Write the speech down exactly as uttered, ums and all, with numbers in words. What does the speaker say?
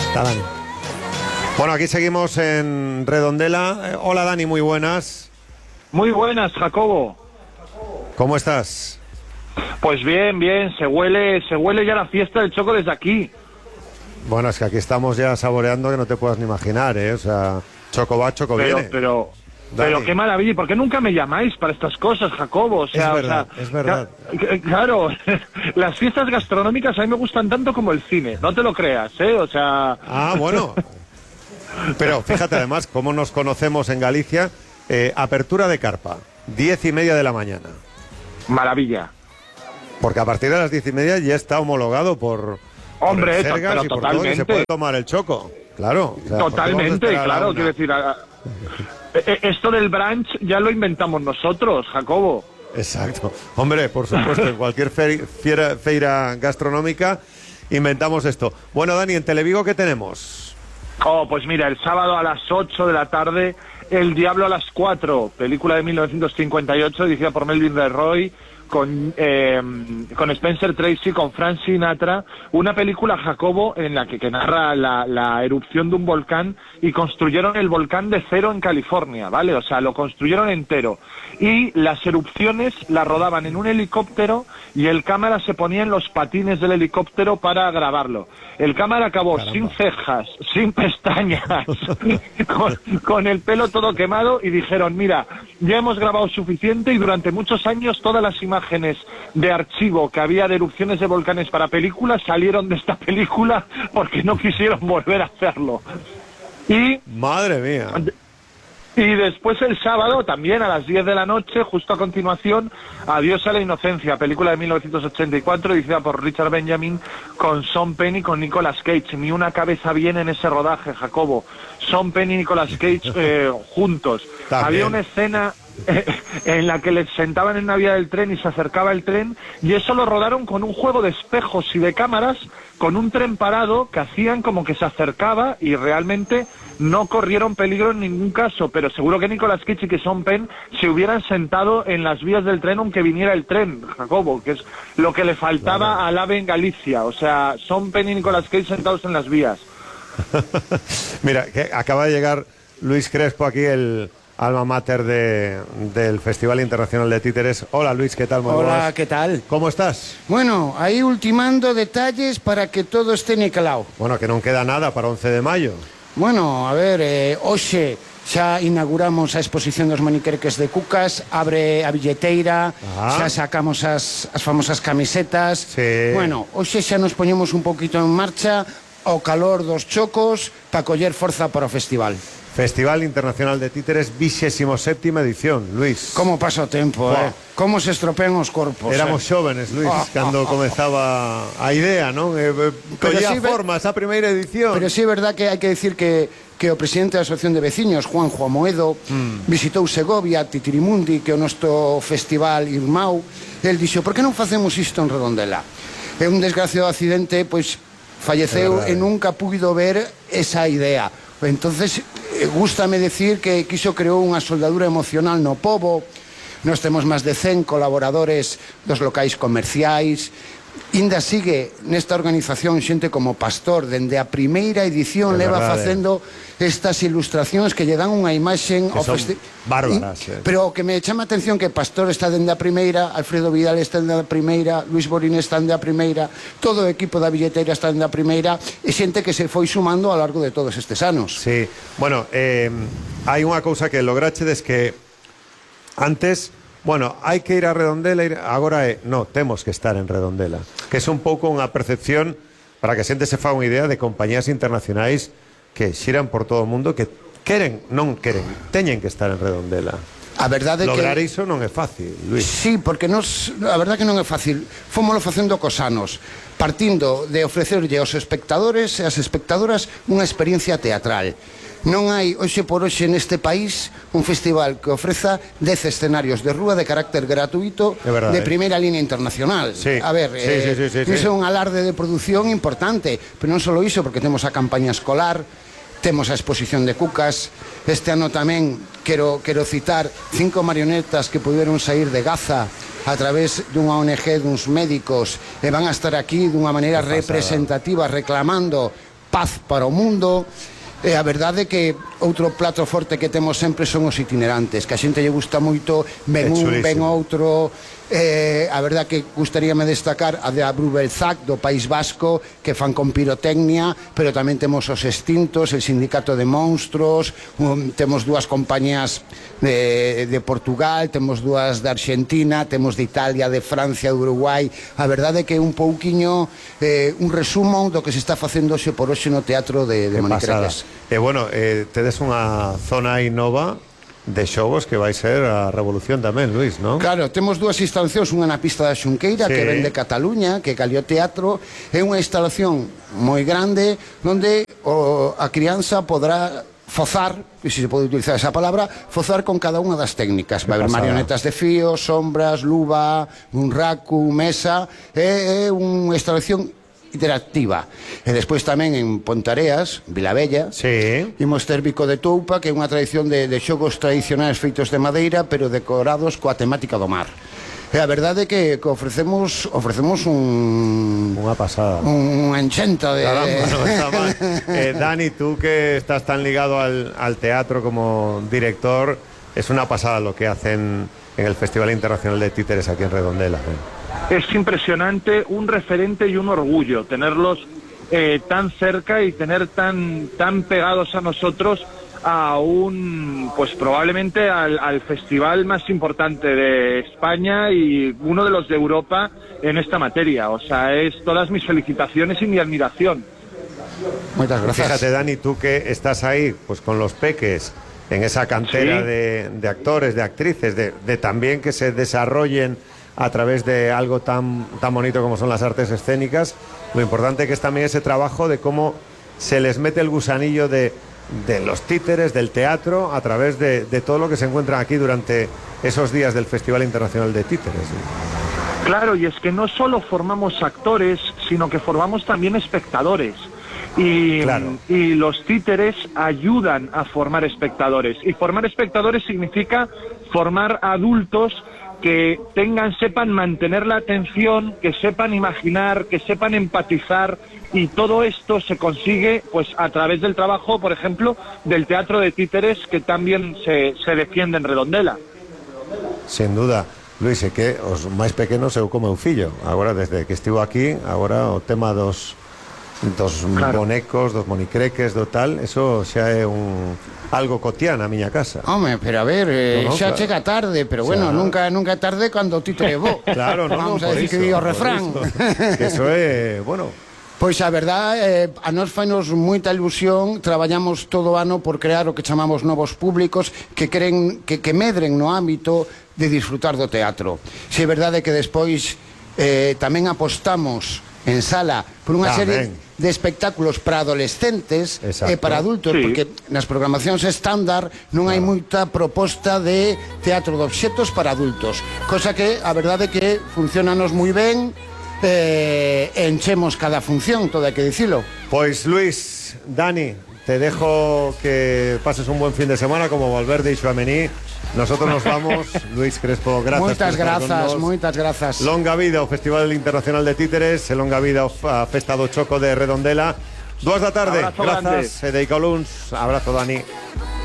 Está Dani. Bueno, aquí seguimos en Redondela. Eh, hola Dani, muy buenas. Muy buenas, Jacobo. ¿Cómo estás? Pues bien, bien, se huele, se huele ya la fiesta del Choco desde aquí. Bueno, es que aquí estamos ya saboreando que no te puedas ni imaginar, ¿eh? O sea, Choco va, Choco pero, viene. Pero, Dani. pero qué maravilla. ¿Y por qué nunca me llamáis para estas cosas, Jacobo? O sea, es verdad, o sea, es verdad. Claro, las fiestas gastronómicas a mí me gustan tanto como el cine, no te lo creas, ¿eh? O sea... Ah, bueno. Pero fíjate además cómo nos conocemos en Galicia. Eh, apertura de carpa, diez y media de la mañana. Maravilla. Porque a partir de las diez y media ya está homologado por... Hombre, por Sergas pero y por totalmente. todo, y se puede tomar el Choco. Claro. O sea, Totalmente, claro, quiero decir... A, a, esto del brunch ya lo inventamos nosotros, Jacobo. Exacto. Hombre, por supuesto, en cualquier fe, fiera, feira gastronómica inventamos esto. Bueno, Dani, en Televigo, ¿qué tenemos? Oh, pues mira, el sábado a las ocho de la tarde, El Diablo a las cuatro, película de mil novecientos cincuenta y ocho, dirigida por Melvin Leroy, con, eh, con Spencer Tracy, con Frank Sinatra, una película, Jacobo, en la que, que narra la, la erupción de un volcán, y construyeron el volcán de cero en California, ¿vale? O sea, lo construyeron entero. Y las erupciones las rodaban en un helicóptero y el cámara se ponía en los patines del helicóptero para grabarlo. El cámara acabó Caramba. sin cejas, sin pestañas, con, con el pelo todo quemado, y dijeron, mira, ya hemos grabado suficiente, y durante muchos años todas las imágenes de archivo que había de erupciones de volcanes para películas salieron de esta película porque no quisieron volver a hacerlo. Y madre mía. Y después el sábado, también a las diez de la noche, justo a continuación, Adiós a la inocencia, película de mil novecientos ochenta y cuatro, dirigida por Richard Benjamin, con Sean Penn y con Nicolas Cage. Ni una cabeza bien en ese rodaje, Jacobo. Sean Penn y Nicolas Cage eh, juntos. También. Había una escena eh, en la que les sentaban en una vía del tren y se acercaba el tren, y eso lo rodaron con un juego de espejos y de cámaras, con un tren parado que hacían como que se acercaba, y realmente no corrieron peligro en ningún caso, pero seguro que Nicolas Cage y que Sean Penn se hubieran sentado en las vías del tren aunque viniera el tren, Jacobo, que es lo que le faltaba claro. al AVE en Galicia. O sea, Sean Penn y Nicolas Cage sentados en las vías. Mira, que acaba de llegar Luis Crespo aquí, el alma mater de, del Festival Internacional de Títeres. Hola Luis, ¿qué tal? Muy Hola, buenas. ¿qué tal? ¿Cómo estás? Bueno, ahí ultimando detalles para que todo esté niquelado. Bueno, que non queda nada para once de maio. Bueno, a ver, eh, hoxe xa inauguramos a exposición dos maniqueques de Cucas, abre a billeteira, ah. xa sacamos as, as famosas camisetas. Sí. Bueno, hoxe xa nos poñemos un poquito en marcha ao calor dos chocos para coller forza para o festival. Festival Internacional de Títeres, vigésimo séptima edición, Luis. Como pasa o tempo, oh. eh? Como se estropean os corpos. Éramos eh? xóvenes, Luis, oh, cando oh, comezaba oh. a idea, non? Eh, collía sí, forma esa primeira edición. Pero sí é verdad que hai que decir que, que o presidente da Asociación de Veciños, Juanjo Amoedo, mm. visitou Segovia, Titirimundi, que é o nosto festival irmão. El dixo, por que non facemos isto en Redondela? É un desgraciado accidente, pois falleceu e nunca puido ver esa idea. Entonces, gústame decir que quiso creou unha soldadura emocional no pobo. Nós temos máis de cen colaboradores dos locais comerciais. Inda sigue nesta organización xente como Pastor, dende a primeira edición é leva verdade. Facendo estas ilustracións que lle dan unha imaxen que ao son bárbaras, eh. Pero o que me chama a atención que Pastor está dende a primeira, Alfredo Vidal está dende a primeira, Luis Borín está dende a primeira, todo o equipo da billeteira está dende a primeira, e xente que se foi sumando ao largo de todos estes anos. Sí, bueno, eh, hai unha cousa que lograchedes que antes... Bueno, hai que ir a Redondela, ir... agora é, no, temos que estar en Redondela, que é un pouco unha percepción para que a xente se fa unha idea de compañías internacionais que xiran por todo o mundo, que queren, non queren, teñen que estar en Redondela. A verdade lograr que... iso non é fácil, Luis. Sí, porque nos, a verdade que non é fácil. Fómolo facendo cos anos, partindo de ofrecerlle aos espectadores e ás espectadoras unha experiencia teatral. Non hai hoxe por hoxe neste país un festival que ofreza dez escenarios de rúa de carácter gratuito verdade, de primeira línea internacional. Sí. A ver, sí, eh, sí, sí, sí, iso é sí. un alarde de produción importante, pero non só iso, porque temos a campaña escolar, temos a exposición de Cucas. Este ano tamén quero, quero citar cinco marionetas que puderon sair de Gaza a través dunha O N G, duns médicos, e van a estar aquí dunha maneira representativa reclamando paz para o mundo. E a verdade é que outro plato forte que temos sempre son os itinerantes, que a xente lle gusta moito, ven un, ven outro. Eh, a verdade que gustaríame destacar a de Abrubelzac do País Vasco, que fan con pirotecnia, pero tamén temos os extintos, el Sindicato de Monstros, um, temos dúas compañías de, de Portugal, temos dúas de Argentina, temos de Italia, de Francia, de Uruguai. A verdade é que é un pouquiño eh, un resumo do que se está facendo hoxe por hoxe no Teatro de, de Monicreques. E eh, bueno, eh, tedes unha zona aí nova de xogos que vai ser a revolución tamén, Luís, non? Claro, temos dúas instalacións, unha na pista da Xunqueira, sí, que ven de Cataluña, que Calio Teatro, é unha instalación moi grande onde o, a crianza podrá fozar, se se pode utilizar esa palabra, fozar con cada unha das técnicas. Vai haber marionetas de fío, sombras, luva, un raku, mesa, é, é unha instalación interactiva. E despois tamén en Pontareas, Vilavella, sí, imos ter Bico de Toupa, que é unha tradición de, de xogos tradicionais feitos de madeira, pero decorados coa temática do mar. E a verdade é que, que ofrecemos ofrecemos un... Unha pasada. Un enchenta de... Caramba, no está mal. Eh, Dani, tú que estás tan ligado al, al teatro como director, es una pasada lo que hacen en el Festival Internacional de Títeres aquí en Redondela. ¿eh? Es impresionante, un referente y un orgullo tenerlos eh, tan cerca y tener tan, tan pegados a nosotros a un, pues probablemente al, al festival más importante de España y uno de los de Europa en esta materia. O sea, es todas mis felicitaciones y mi admiración. Muchas gracias. Fíjate, Dani, tú que estás ahí pues con los peques en esa cantera, sí, de, de actores, de actrices, de, de también que se desarrollen a través de algo tan, tan bonito como son las artes escénicas. Lo importante que es también ese trabajo de cómo se les mete el gusanillo de, de los títeres, del teatro, a través de, de todo lo que se encuentran aquí durante esos días del Festival Internacional de Títeres. Claro, y es que no solo formamos actores, sino que formamos también espectadores. Y, claro, y los títeres ayudan a formar espectadores. Y formar espectadores significa formar adultos que tengan, sepan mantener la atención, que sepan imaginar, que sepan empatizar, y todo esto se consigue pues a través del trabajo, por ejemplo, del teatro de títeres, que también se, se defiende en Redondela. Sin duda. Luis, é que os máis pequenos eu como eu fillo. Agora, desde que estivo aquí, agora o tema dos dos claro. bonecos, dos monicreques, do tal, eso xa é un algo cotián a miña casa. Home, pero a ver, eh, no, no, xa claro. chega tarde, pero bueno, xa... nunca nunca é tarde cando ti trebo. Claro, no, vamos no, a decir iso, que digo o refrán. Que eso é, bueno... Pois a verdade, eh, a nos fainos moita ilusión, traballamos todo o ano por crear o que chamamos novos públicos que creen que, que medren no ámbito de disfrutar do teatro. Se é verdade que despois eh, tamén apostamos en sala por unha serie de espectáculos para adolescentes e para adultos, sí, porque nas programacións estándar non hai moita proposta de teatro de obxectos para adultos, cosa que a verdade é que funcionanos moi ben. Eh, enchemos cada función, todo hai que dicilo. Pois Luis, Dani, te dejo que pases un buen fin de semana como Valverde y Xuamení. Nosotros nos vamos. Luis Crespo, gracias. Moitas grazas, moitas grazas. Longa vida ao Festival Internacional de Títeres, e longa vida a Festa do Choco de Redondela. Dúas da tarde, abrazo grazas, grande. e de Icoluns. Abrazo, Dani.